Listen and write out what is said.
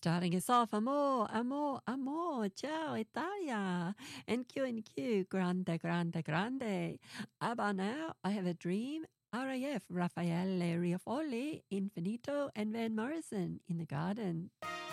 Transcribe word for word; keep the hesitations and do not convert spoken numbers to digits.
Starting us off, amor, amor, amor, ciao Italia, and Q and Q, grande, grande, grande. About now, I have a dream, R A F, Raffaele Riafoli, Infinito, and Van Morrison in the garden.